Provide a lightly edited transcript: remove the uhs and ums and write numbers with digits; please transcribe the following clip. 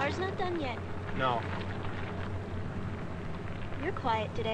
car's not done yet. No. You're quiet today.